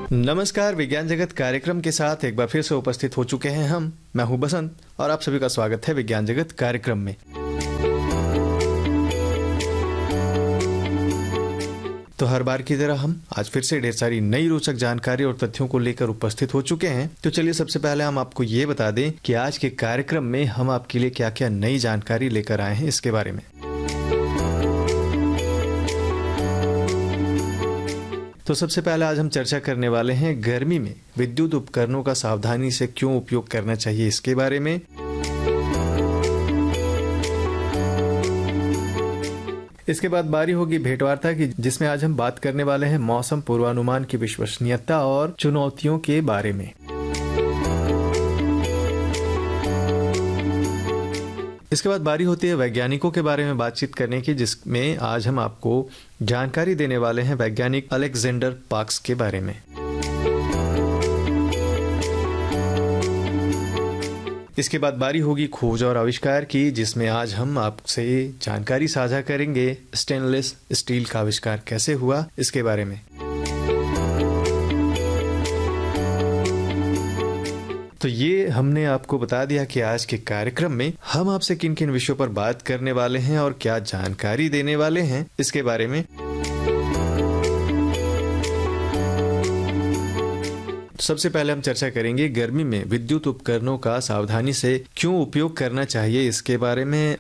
नमस्कार, विज्ञान जगत कार्यक्रम के साथ एक बार फिर से उपस्थित हो चुके हैं मैं हूं बसंत और आप सभी का स्वागत है विज्ञान जगत कार्यक्रम में। तो हर बार की तरह हम आज फिर से ढेर सारी नई रोचक जानकारी और तथ्यों को लेकर उपस्थित हो चुके हैं। तो चलिए सबसे पहले हम आपको ये बता दें कि आज के कार्यक्रम में हम आपके लिए क्या क्या नई जानकारी लेकर आए हैं इसके बारे में। तो सबसे पहले आज हम चर्चा करने वाले हैं गर्मी में विद्युत उपकरणों का सावधानी से क्यों उपयोग करना चाहिए इसके बारे में। इसके बाद बारी होगी भेंटवार्ता की, जिसमें आज हम बात करने वाले हैं मौसम पूर्वानुमान की विश्वसनीयता और चुनौतियों के बारे में। इसके बाद बारी होती है वैज्ञानिकों के बारे में बातचीत करने की, जिसमें आज हम आपको जानकारी देने वाले हैं वैज्ञानिक अलेक्जेंडर पार्क्स के बारे में। इसके बाद बारी होगी खोज और आविष्कार की, जिसमें आज हम आपसे जानकारी साझा करेंगे स्टेनलेस स्टील का आविष्कार कैसे हुआ इसके बारे में। तो ये हमने आपको बता दिया कि आज के कार्यक्रम में हम आपसे किन किन विषयों पर बात करने वाले हैं और क्या जानकारी देने वाले हैं इसके बारे में। सबसे पहले हम चर्चा करेंगे गर्मी में विद्युत उपकरणों का सावधानी से क्यों उपयोग करना चाहिए इसके बारे में।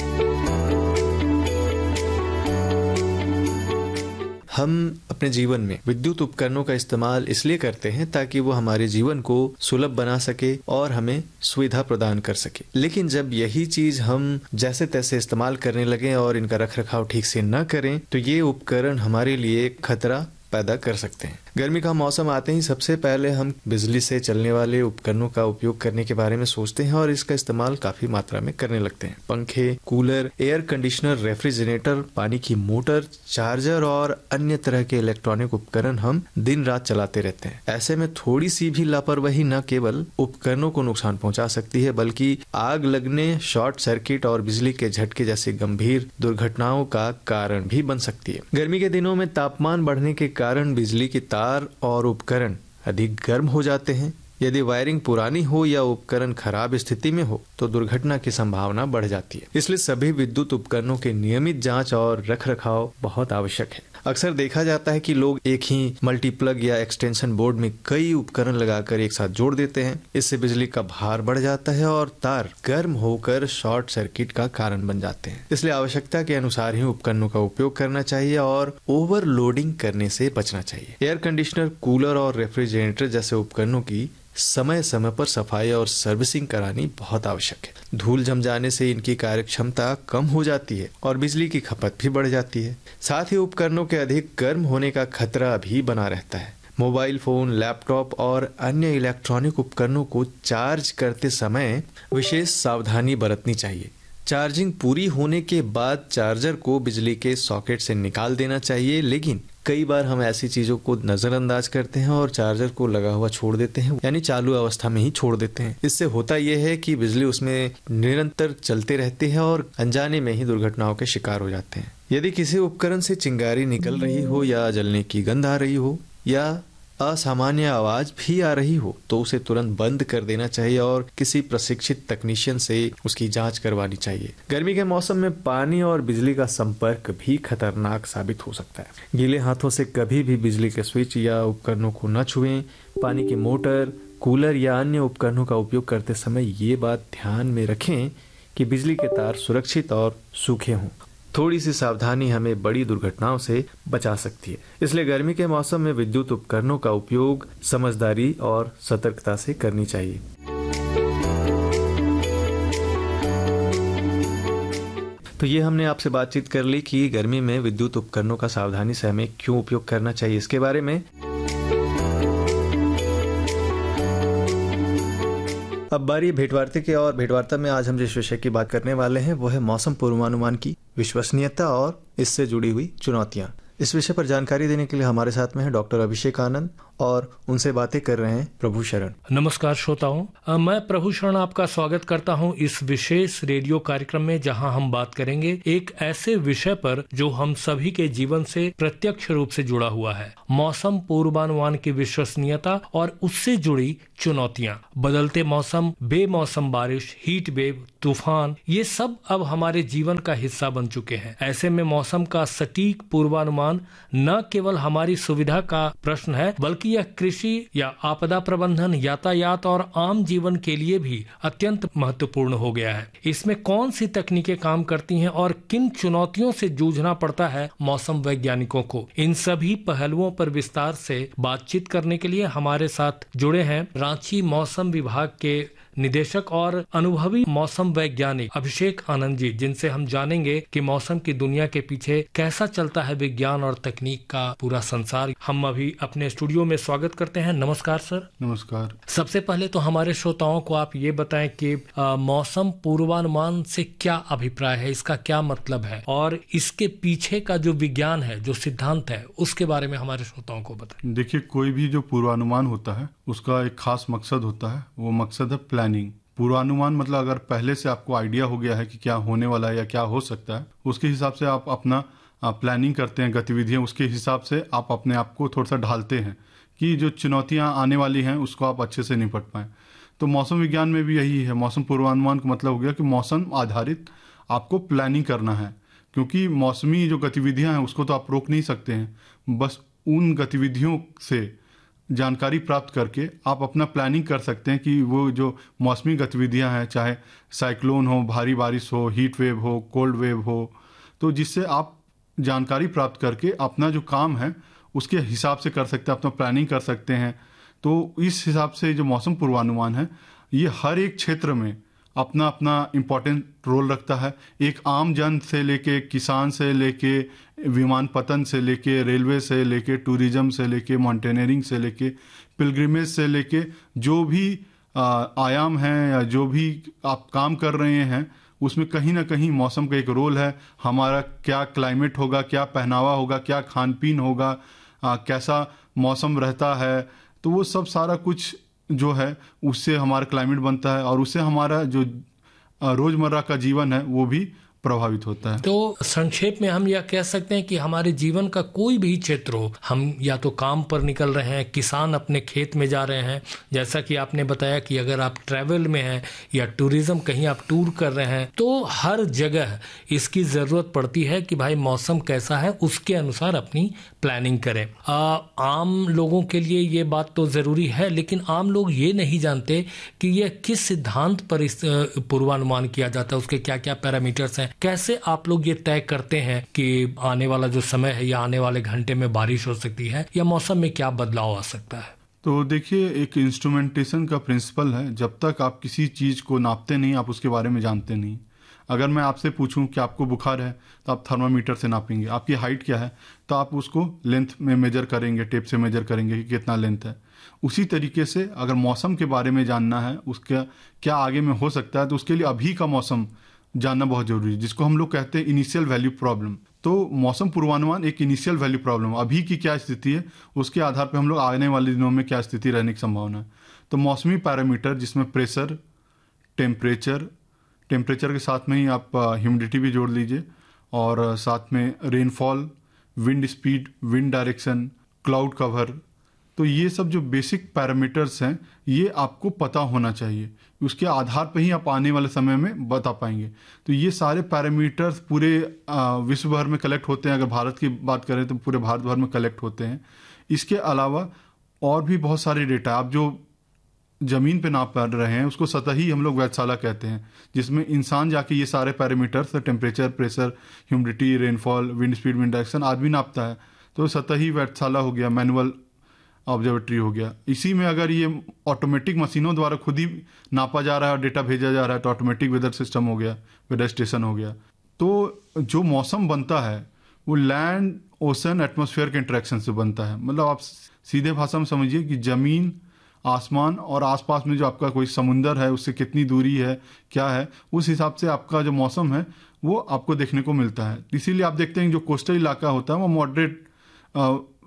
हम अपने जीवन में विद्युत उपकरणों का इस्तेमाल इसलिए करते हैं ताकि वो हमारे जीवन को सुलभ बना सके और हमें सुविधा प्रदान कर सके। लेकिन जब यही चीज हम जैसे तैसे इस्तेमाल करने लगे और इनका रखरखाव ठीक से न करें तो ये उपकरण हमारे लिए खतरा पैदा कर सकते हैं। गर्मी का मौसम आते ही सबसे पहले हम बिजली से चलने वाले उपकरणों का उपयोग करने के बारे में सोचते हैं और इसका इस्तेमाल काफी मात्रा में करने लगते हैं। पंखे, कूलर, एयर कंडीशनर, रेफ्रिजरेटर, पानी की मोटर, चार्जर और अन्य तरह के इलेक्ट्रॉनिक उपकरण हम दिन रात चलाते रहते हैं। ऐसे में थोड़ी सी भी लापरवाही न केवल उपकरणों को नुकसान पहुंचा सकती है बल्कि आग लगने, शॉर्ट सर्किट और बिजली के झटके जैसे गंभीर दुर्घटनाओं का कारण भी बन सकती है। गर्मी के दिनों में तापमान बढ़ने के कारण बिजली की तार और उपकरण अधिक गर्म हो जाते हैं। यदि वायरिंग पुरानी हो या उपकरण खराब स्थिति में हो तो दुर्घटना की संभावना बढ़ जाती है। इसलिए सभी विद्युत उपकरणों के नियमित जांच और रखरखाव बहुत आवश्यक है। अक्सर देखा जाता है कि लोग एक ही मल्टीप्लग या एक्सटेंशन बोर्ड में कई उपकरण लगाकर एक साथ जोड़ देते हैं। इससे बिजली का भार बढ़ जाता है और तार गर्म होकर शॉर्ट सर्किट का कारण बन जाते हैं। इसलिए आवश्यकता के अनुसार ही उपकरणों का उपयोग करना चाहिए और ओवरलोडिंग करने से बचना चाहिए। एयर कंडीशनर, कूलर और रेफ्रिजरेटर जैसे उपकरणों की समय समय पर सफाई और सर्विसिंग करानी बहुत आवश्यक है। धूल जम जाने से इनकी कार्यक्षमता कम हो जाती है और बिजली की खपत भी बढ़ जाती है। साथ ही उपकरणों के अधिक गर्म होने का खतरा भी बना रहता है। मोबाइल फोन, लैपटॉप और अन्य इलेक्ट्रॉनिक उपकरणों को चार्ज करते समय विशेष सावधानी बरतनी चाहिए। चार्जिंग पूरी होने के बाद चार्जर को बिजली के सॉकेट से निकाल देना चाहिए, लेकिन कई बार हम ऐसी चीजों को नजरअंदाज करते हैं और चार्जर को लगा हुआ छोड़ देते हैं, यानी चालू अवस्था में ही छोड़ देते हैं। इससे होता यह है कि बिजली उसमें निरंतर चलते रहती है और अनजाने में ही दुर्घटनाओं के शिकार हो जाते हैं। यदि किसी उपकरण से चिंगारी निकल रही हो या जलने की गंध आ रही हो या असामान्य आवाज भी आ रही हो तो उसे तुरंत बंद कर देना चाहिए और किसी प्रशिक्षित तकनीशियन से उसकी जांच करवानी चाहिए। गर्मी के मौसम में पानी और बिजली का संपर्क भी खतरनाक साबित हो सकता है। गीले हाथों से कभी भी बिजली के स्विच या उपकरणों को न छुएं। पानी की मोटर, कूलर या अन्य उपकरणों का उपयोग करते समय ये बात ध्यान में रखें कि बिजली के तार सुरक्षित और सूखे हों। थोड़ी सी सावधानी हमें बड़ी दुर्घटनाओं से बचा सकती है। इसलिए गर्मी के मौसम में विद्युत उपकरणों का उपयोग समझदारी और सतर्कता से करनी चाहिए। तो ये हमने आपसे बातचीत कर ली कि गर्मी में विद्युत उपकरणों का सावधानी से हमें क्यों उपयोग करना चाहिए इसके बारे में। अब बारी भेंटवार्ता की और भेंटवार्ता में आज हम जिस विषय की बात करने वाले हैं वो है मौसम पूर्वानुमान की विश्वसनीयता और इससे जुड़ी हुई चुनौतियां। इस विषय पर जानकारी देने के लिए हमारे साथ में है डॉक्टर अभिषेक आनंद और उनसे बातें कर रहे हैं प्रभु शरण। नमस्कार श्रोताओं, मैं प्रभु शरण आपका स्वागत करता हूं इस विशेष रेडियो कार्यक्रम में, जहां हम बात करेंगे एक ऐसे विषय पर जो हम सभी के जीवन से प्रत्यक्ष रूप से जुड़ा हुआ है, मौसम पूर्वानुमान की विश्वसनीयता और उससे जुड़ी चुनौतियां। बदलते मौसम, बेमौसम बारिश, हीट वेव, तूफान, ये सब अब हमारे जीवन का हिस्सा बन चुके हैं। ऐसे में मौसम का सटीक पूर्वानुमान न केवल हमारी सुविधा का प्रश्न है, बल्कि यह कृषि या आपदा प्रबंधन, यातायात और आम जीवन के लिए भी अत्यंत महत्वपूर्ण हो गया है। इसमें कौन सी तकनीकें काम करती हैं और किन चुनौतियों से जूझना पड़ता है मौसम वैज्ञानिकों को, इन सभी पहलुओं पर विस्तार से बातचीत करने के लिए हमारे साथ जुड़े हैं रांची मौसम विभाग के निदेशक और अनुभवी मौसम वैज्ञानिक अभिषेक आनंद जी, जिनसे हम जानेंगे कि मौसम की दुनिया के पीछे कैसा चलता है विज्ञान और तकनीक का पूरा संसार। हम अभी अपने स्टूडियो में स्वागत करते हैं। नमस्कार सर। नमस्कार। सबसे पहले तो हमारे श्रोताओं को आप ये बताएं कि मौसम पूर्वानुमान से क्या अभिप्राय है, इसका क्या मतलब है, और इसके पीछे का जो विज्ञान है, जो सिद्धांत है, उसके बारे में हमारे श्रोताओं को बताएं। देखिए, कोई भी जो पूर्वानुमान होता है उसका एक खास मकसद होता है। वो मकसद है प्लानिंग। पूर्वानुमान मतलब अगर पहले से आपको आइडिया हो गया है कि क्या होने वाला है या क्या हो सकता है, उसके हिसाब से आप अपना प्लानिंग करते हैं, गतिविधियां उसके हिसाब से आप अपने आप को थोड़ा सा ढालते हैं कि जो चुनौतियां आने वाली हैं उसको आप अच्छे से निपट पाएं। तो मौसम विज्ञान में भी यही है। मौसम पूर्वानुमान का मतलब हो गया कि मौसम आधारित आपको प्लानिंग करना है, क्योंकि मौसमी जो गतिविधियां हैं उसको तो आप रोक नहीं सकते हैं। बस उन गतिविधियों से जानकारी प्राप्त करके आप अपना प्लानिंग कर सकते हैं कि वो जो मौसमी गतिविधियां हैं, चाहे साइक्लोन हो, भारी बारिश हो, हीट वेव हो, कोल्ड वेव हो, तो जिससे आप जानकारी प्राप्त करके अपना जो काम है उसके हिसाब से कर सकते हैं, अपना प्लानिंग कर सकते हैं। तो इस हिसाब से जो मौसम पूर्वानुमान है ये हर एक क्षेत्र में अपना अपना इम्पोर्टेंट रोल रखता है। एक आम जन से लेके, किसान से लेके, विमानपतन से लेके, रेलवे से लेके, टूरिज्म से लेके, माउंटेनियरिंग से लेके, पिलग्रिमेज से लेके, जो भी आयाम हैं या जो भी आप काम कर रहे हैं उसमें कहीं ना कहीं मौसम का एक रोल है। हमारा क्या क्लाइमेट होगा, क्या पहनावा होगा, क्या खान पीन होगा, कैसा मौसम रहता है, तो वो सब सारा कुछ जो है उससे हमारा क्लाइमेट बनता है और उससे हमारा जो रोजमर्रा का जीवन है वो भी प्रभावित होता है। तो संक्षेप में हम यह कह सकते हैं कि हमारे जीवन का कोई भी क्षेत्र हो, हम या तो काम पर निकल रहे हैं, किसान अपने खेत में जा रहे हैं, जैसा कि आपने बताया कि अगर आप ट्रैवल में हैं या टूरिज्म कहीं आप टूर कर रहे हैं, तो हर जगह इसकी जरूरत पड़ती है कि भाई मौसम कैसा है उसके अनुसार अपनी प्लानिंग करें। आम लोगों के लिए ये बात तो जरूरी है, लेकिन आम लोग ये नहीं जानते कि यह किस सिद्धांत पर इस पूर्वानुमान किया जाता है, उसके क्या क्या पैरामीटर्स हैं। कैसे आप लोग ये तय करते हैं कि आने वाला जो समय है या आने वाले घंटे में बारिश हो सकती है या मौसम में क्या बदलाव आ सकता है? तो देखिए, एक इंस्ट्रूमेंटेशन का प्रिंसिपल है, जब तक आप किसी चीज को नापते नहीं आप उसके बारे में जानते नहीं। अगर मैं आपसे पूछूं कि आपको बुखार है तो आप थर्मामीटर से नापेंगे। आपकी हाइट क्या है तो आप उसको लेंथ में मेजर करेंगे, टेप से मेजर करेंगे कि कितना लेंथ है। उसी तरीके से अगर मौसम के बारे में जानना है, उसका क्या आगे में हो सकता है, तो उसके लिए अभी का मौसम जानना बहुत जरूरी है, जिसको हम लोग कहते हैं इनिशियल वैल्यू प्रॉब्लम। तो मौसम पूर्वानुमान एक इनिशियल वैल्यू प्रॉब्लम, अभी की क्या स्थिति है उसके आधार पर हम लोग आने वाले दिनों में क्या स्थिति रहने की संभावना है। तो मौसमी पैरामीटर जिसमें प्रेशर, टेम्परेचर के साथ में ही आप ह्यूमिडिटी भी जोड़ लीजिए, और साथ में rainfall, wind speed, wind direction, cloud cover, तो ये सब जो बेसिक पैरामीटर्स हैं ये आपको पता होना चाहिए। उसके आधार पर ही आप आने वाले समय में बता पाएंगे। तो ये सारे पैरामीटर्स पूरे विश्व भर में कलेक्ट होते हैं। अगर भारत की बात करें तो पूरे भारत भर में कलेक्ट होते हैं। इसके अलावा और भी बहुत सारे डेटा, आप जो जमीन पे नाप कर रहे हैं उसको सतही हम लोग वेधशाला कहते हैं, जिसमें इंसान जाके ये सारे parameters, temperature, pressure, humidity, rainfall, wind speed, wind direction आदमी नापता है। तो सतही वेधशाला हो गया, मैनुअल ऑब्जर्वेटरी हो गया। इसी में अगर ये ऑटोमेटिक मशीनों द्वारा खुद ही नापा जा रहा है और डेटा भेजा जा रहा है तो ऑटोमेटिक वेदर सिस्टम हो गया, वेदर स्टेशन हो गया। तो जो मौसम बनता है वो लैंड, ओशन, एटमॉस्फेयर के इंटरेक्शन से बनता है। मतलब आप सीधे भाषा में समझिए कि जमीन, आसमान और आसपास में जो आपका कोई समुंदर है उससे कितनी दूरी है, क्या है, उस हिसाब से आपका जो मौसम है वो आपको देखने को मिलता है। इसीलिए आप देखते हैं जो कोस्टल इलाका होता है वो मॉडरेट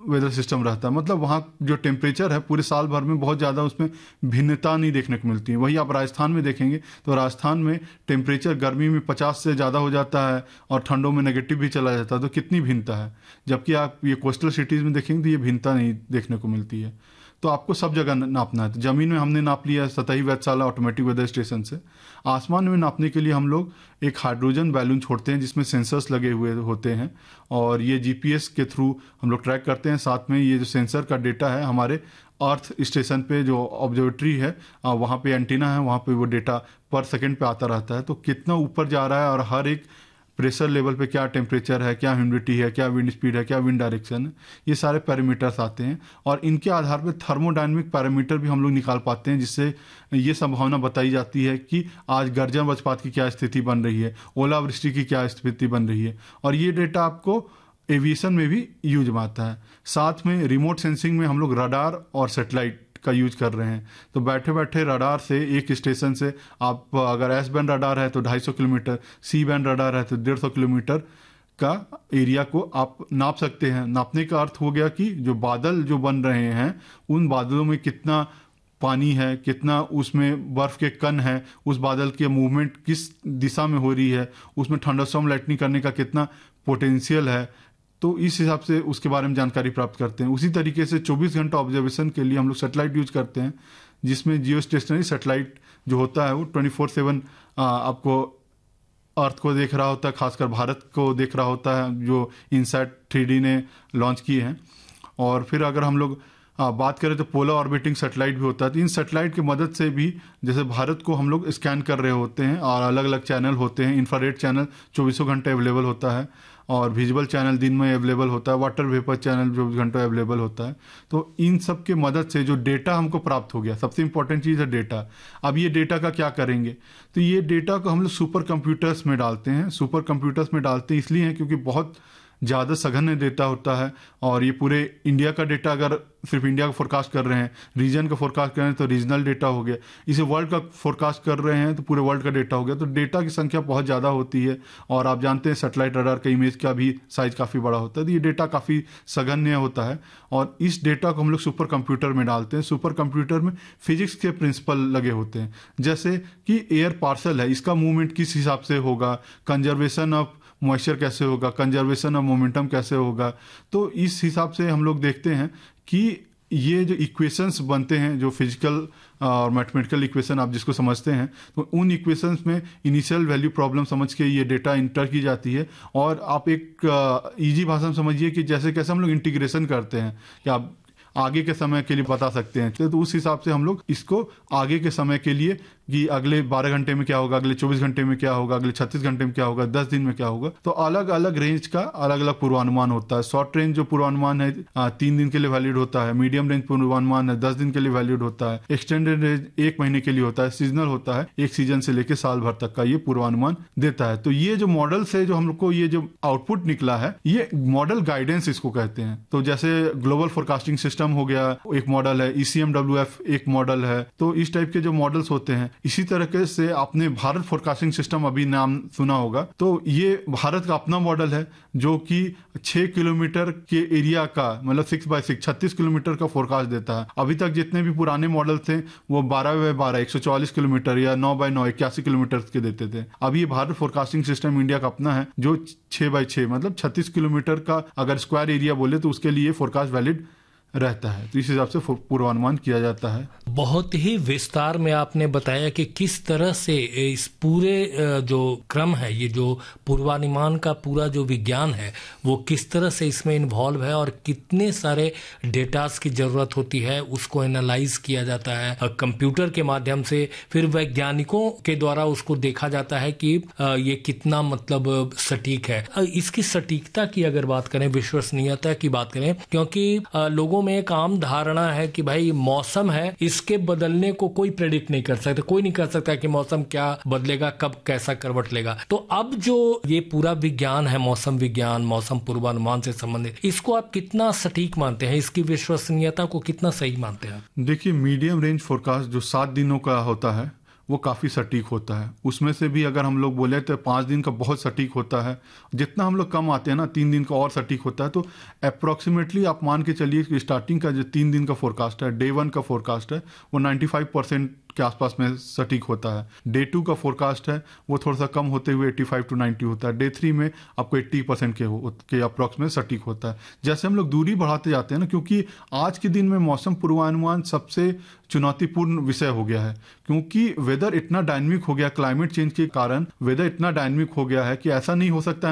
वेदर सिस्टम रहता है, मतलब वहाँ जो टेम्परेचर है पूरे साल भर में बहुत ज़्यादा उसमें भिन्नता नहीं देखने को मिलती है। वही आप राजस्थान में देखेंगे तो राजस्थान में टेम्परेचर गर्मी में 50 से ज़्यादा हो जाता है और ठंडों में नेगेटिव भी चला जाता है, तो कितनी भिन्नता है। जबकि आप ये कोस्टल सिटीज़ में देखेंगे तो ये भिन्नता नहीं देखने को मिलती है। तो आपको सब जगह नापना है। तो ज़मीन में हमने नाप लिया सतही वेधशाला ऑटोमेटिक वेदर स्टेशन से। आसमान में नापने के लिए हम लोग एक हाइड्रोजन बैलून छोड़ते हैं जिसमें सेंसर्स लगे हुए होते हैं और ये जीपीएस के थ्रू हम लोग ट्रैक करते हैं। साथ में ये जो सेंसर का डेटा है हमारे अर्थ स्टेशन पे जो ऑब्जर्वेटरी है वहाँ पे एंटीना है, वहाँ पे वो डेटा पर सेकंड पे आता रहता है। तो कितना ऊपर जा रहा है और हर एक प्रेशर लेवल पे क्या टेम्परेचर है, क्या ह्यूमिडिटी है, क्या विंड स्पीड है, क्या विंड डायरेक्शन है, ये सारे पैरामीटर्स आते हैं। और इनके आधार पे थर्मोडायनेमिक पैरामीटर भी हम लोग निकाल पाते हैं, जिससे ये संभावना बताई जाती है कि आज गर्जन वज्रपात की क्या स्थिति बन रही है, ओलावृष्टि की क्या स्थिति बन रही है। और ये डेटा आपको एविएशन में भी यूज में आता है। साथ में रिमोट सेंसिंग में हम लोग रडार और सेटेलाइट का यूज कर रहे हैं। तो बैठे बैठे रडार से एक स्टेशन से आप अगर एस बैंड रडार है तो 250 किलोमीटर, सी बैंड रडार है तो 150 किलोमीटर का एरिया को आप नाप सकते हैं। नापने का अर्थ हो गया कि जो बादल जो बन रहे हैं उन बादलों में कितना पानी है, कितना उसमें बर्फ के कण है, उस बादल के मूवमेंट किस दिशा में हो रही है, उसमें थंडरस्टॉर्म लाइटनिंग करने का कितना पोटेंशियल है। तो इस हिसाब से उसके बारे में जानकारी प्राप्त करते हैं। उसी तरीके से 24 घंटा ऑब्जर्वेशन के लिए हम लोग सेटेलाइट यूज करते हैं, जिसमें जियो स्टेशनरी सेटेलाइट जो होता है वो 24/7 आपको अर्थ को देख रहा होता है, खासकर भारत को देख रहा होता है, जो इनसैट 3D ने लॉन्च किए हैं। और फिर अगर हम लोग बात करें तो पोलर ऑर्बिटिंग सेटेलाइट भी होता है। तो इन सेटेलाइट की मदद से भी जैसे भारत को हम लोग स्कैन कर रहे होते हैं और अलग अलग चैनल होते हैं। इंफ्रारेड चैनल 24 घंटे अवेलेबल होता है और विजिबल चैनल दिन में अवेलेबल होता है, वाटर वेपर चैनल 24 घंटे अवेलेबल होता है। तो इन सब के मदद से जो डेटा हमको प्राप्त हो गया, सबसे इंपॉर्टेंट चीज़ है डेटा। अब ये डेटा का क्या करेंगे, तो ये डेटा को हम लोग सुपर कंप्यूटर्स में डालते हैं। सुपर कंप्यूटर्स में डालते इसलिए हैं क्योंकि बहुत ज़्यादा सघन डेटा होता है और ये पूरे इंडिया का डेटा, अगर सिर्फ इंडिया का फोरकास्ट कर रहे हैं, रीजन का फोरकास्ट कर रहे हैं तो रीजनल डेटा हो गया, इसे वर्ल्ड का फोरकास्ट कर रहे हैं तो पूरे वर्ल्ड का डेटा हो गया। तो डेटा की संख्या बहुत ज़्यादा होती है और आप जानते हैं सैटेलाइट रडार का इमेज का भी साइज काफ़ी बड़ा होता है। तो ये डेटा काफ़ी सघन्य होता है और इस डेटा को हम लोग सुपर कंप्यूटर में डालते हैं। सुपर कंप्यूटर में फिजिक्स के प्रिंसिपल लगे होते हैं, जैसे कि एयर पार्सल है, इसका मूवमेंट किस हिसाब से होगा, कंजर्वेशन ऑफ मॉइस्चर कैसे होगा, कंजर्वेशन ऑफ मोमेंटम कैसे होगा। तो इस हिसाब से हम लोग देखते हैं कि ये जो इक्वेशंस बनते हैं, जो फिजिकल और मैथमेटिकल इक्वेशन आप जिसको समझते हैं, तो उन इक्वेशंस में इनिशियल वैल्यू प्रॉब्लम समझ के ये डेटा इंटर की जाती है। और आप एक इजी भाषा में समझिए कि जैसे कैसे हम लोग इंटीग्रेशन करते हैं कि आप आगे के समय के लिए बता सकते हैं। तो उस हिसाब से हम लोग इसको आगे के समय के लिए कि अगले 12 घंटे में क्या होगा, अगले 24 घंटे में क्या होगा, अगले 36 घंटे में क्या होगा, 10 दिन में क्या होगा, तो अलग अलग रेंज का अलग अलग पूर्वानुमान होता है। शॉर्ट रेंज जो पूर्वानुमान है 3 दिन के लिए वैलिड होता है, मीडियम रेंज पूर्वानुमान है 10 दिन के लिए वैलिड होता है, एक्सटेंडेड रेंज 1 महीने के लिए होता है, सीजनल होता है 1 सीजन से लेकर साल भर तक का ये पूर्वानुमान देता है। तो ये जो मॉडल से जो हम लोग को ये जो आउटपुट निकला है, ये मॉडल गाइडेंस इसको कहते हैं। तो जैसे ग्लोबल फोरकास्टिंग सिस्टम हो गया एक मॉडल है, ECMWF एक मॉडल है। तो इस टाइप के जो मॉडल्स होते हैं, इसी तरीके से आपने भारत फोरकास्टिंग सिस्टम अभी नाम सुना होगा, तो ये भारत का अपना मॉडल है जो कि 6 किलोमीटर के एरिया का, मतलब 6x6 36 किलोमीटर का फोरकास्ट देता है। अभी तक जितने भी पुराने मॉडल थे वो 12x12 144 किलोमीटर या 9x9 81 किलोमीटर के देते थे। अब ये भारत फोरकास्टिंग सिस्टम इंडिया का अपना है जो 6x6 मतलब 36 किलोमीटर का अगर स्क्वायर एरिया बोले तो उसके लिए फोरकास्ट वैलिड रहता है। तो इस हिसाब से पूर्वानुमान किया जाता है। बहुत ही विस्तार में आपने बताया कि किस तरह से इस पूरे जो क्रम है, ये जो पूर्वानुमान का पूरा जो विज्ञान है वो किस तरह से इसमें इन्वॉल्व है और कितने सारे डेटास की जरूरत होती है, उसको एनालाइज किया जाता है कंप्यूटर के माध्यम से, फिर वैज्ञानिकों के द्वारा उसको देखा जाता है कि ये कितना मतलब सटीक है। इसकी सटीकता की अगर बात करें, विश्वसनीयता की बात करें, क्योंकि लोगों में एक आम धारणा है कि भाई मौसम है, इसके बदलने को कोई प्रेडिक्ट नहीं कर सकता, कोई नहीं कर सकता कि मौसम क्या बदलेगा, कब कैसा करवट लेगा। तो अब जो ये पूरा विज्ञान है, मौसम विज्ञान, मौसम पूर्वानुमान से संबंधित, इसको आप कितना सटीक मानते हैं, इसकी विश्वसनीयता को कितना सही मानते हैं? देखिए, मीडियम रेंज फोरकास्ट जो 7 दिनों का होता है वो काफ़ी सटीक होता है। उसमें से भी अगर हम लोग बोले तो 5 दिन का बहुत सटीक होता है। जितना हम लोग कम आते हैं ना 3 दिन का और सटीक होता है। तो अप्रोक्सीमेटली आप मान के चलिए कि स्टार्टिंग का जो 3 दिन का फोरकास्ट है, डे 1 का फोरकास्ट है, वो 95% के आसपास में सटीक होता है। डे 2 का फोरकास्ट है वो थोड़ा सा कम होते हुए 85 to 90 होता है। डे 3 में आपको 80% के अप्रॉक्स में सटीक होता है। जैसे हम लोग दूरी बढ़ाते जाते हैं ना, क्योंकि आज के दिन में मौसम पूर्वानुमान सबसे चुनौतीपूर्ण विषय हो गया है, क्योंकि वेदर इतना डायनामिक हो गया, क्लाइमेट चेंज के कारण वेदर इतना डायनामिक हो गया है कि ऐसा नहीं हो सकता